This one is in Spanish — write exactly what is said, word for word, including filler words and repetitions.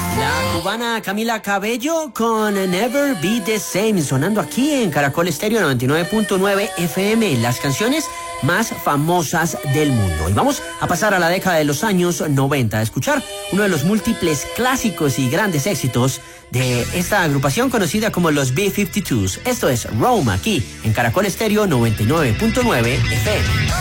La cubana Camila Cabello con Never Be the Same, sonando aquí en Caracol Estéreo noventa y nueve punto nueve F M, las canciones más famosas del mundo. Y vamos a pasar a la década de los años noventa, a escuchar uno de los múltiples clásicos y grandes éxitos de esta agrupación conocida como los B cincuenta y dos. Esto es Rome, aquí en Caracol Estéreo noventa y nueve punto nueve F M.